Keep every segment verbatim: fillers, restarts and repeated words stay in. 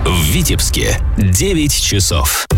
В Витебске девять часов.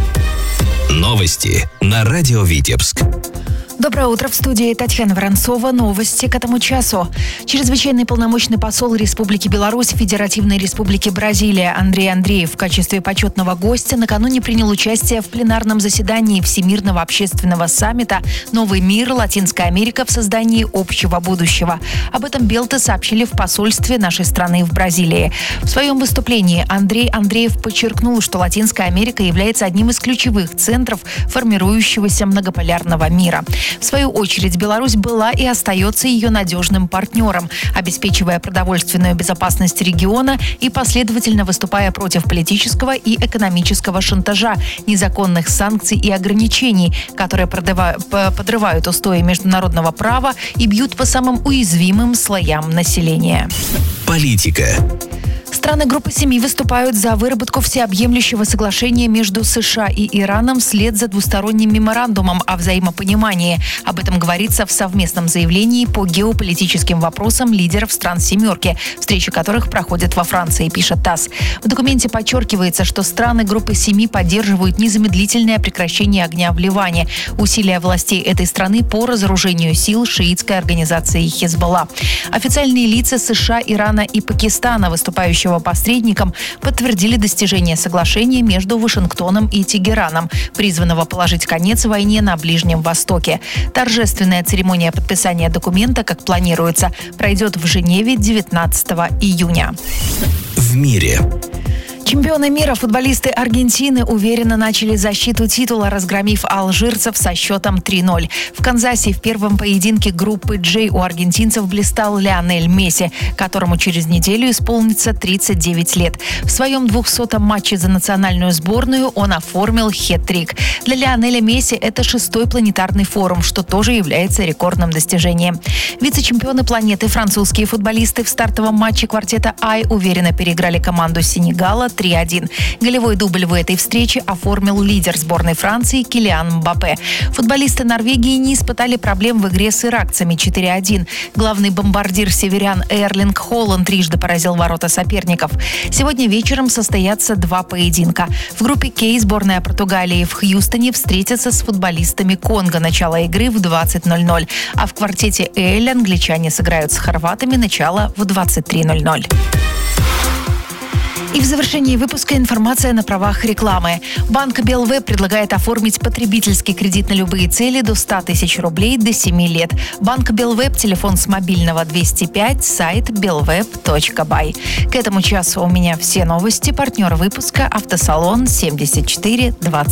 Новости на радио Витебск. Доброе утро, в студии Татьяна Воронцова. Новости к этому часу. Чрезвычайный полномочный посол Республики Беларусь Федеративной Республики Бразилия Андрей Андреев в качестве почетного гостя накануне принял участие в пленарном заседании Всемирного общественного саммита «Новый мир. Латинская Америка в создании общего будущего». Об этом Белты сообщили в посольстве нашей страны в Бразилии. В своем выступлении Андрей Андреев подчеркнул, что Латинская Америка является одним из ключевых центров формирующегося многополярного мира. В свою очередь, Беларусь была и остается ее надежным партнером, обеспечивая продовольственную безопасность региона и последовательно выступая против политического и экономического шантажа, незаконных санкций и ограничений, которые подрывают устои международного права и бьют по самым уязвимым слоям населения. Политика. Страны Группы семи выступают за выработку всеобъемлющего соглашения между США и Ираном вслед за двусторонним меморандумом о взаимопонимании. Об этом говорится в совместном заявлении по геополитическим вопросам лидеров стран «семерки», встречи которых проходят во Франции, пишет ТАСС. В документе подчеркивается, что страны Группы семи поддерживают незамедлительное прекращение огня в Ливане, усилия властей этой страны по разоружению сил шиитской организации «Хизбалла». Официальные лица США, Ирана и Пакистана, выступающие посредникам, подтвердили достижение соглашения между Вашингтоном и Тегераном, призванного положить конец войне на Ближнем Востоке. Торжественная церемония подписания документа, как планируется, пройдет в Женеве девятнадцатого июня. В мире. Чемпионы мира футболисты Аргентины уверенно начали защиту титула, разгромив алжирцев со счетом три ноль. В Канзасе в первом поединке группы Джей у аргентинцев блистал Лионель Месси, которому через неделю исполнится тридцать девять лет. В своем двухсотом матче за национальную сборную он оформил хет-трик. Для Лионеля Месси это шестой планетарный форум, что тоже является рекордным достижением. Вице-чемпионы планеты французские футболисты в стартовом матче квартета Ай уверенно переиграли команду Сенегала три один. Голевой дубль в этой встрече оформил лидер сборной Франции Килиан Мбаппе. Футболисты Норвегии не испытали проблем в игре с иракцами четыре один. Главный бомбардир северян Эрлинг Холланд трижды поразил ворота соперников. Сегодня вечером состоятся два поединка. В группе Кей сборная Португалии в Хьюстоне встретится с футболистами Конго. Начало игры в двадцать ноль ноль. А в квартете Эль англичане сыграют с хорватами. Начало в двадцать три ноль ноль. И в завершении выпуска информация на правах рекламы. Банк Белвеб предлагает оформить потребительский кредит на любые цели до ста тысяч рублей до семи лет. Банк Белвеб, телефон с мобильного двести пять, сайт белвеб точка бай. К этому часу у меня все новости. Партнер выпуска — автосалон семьдесят четыре двадцать.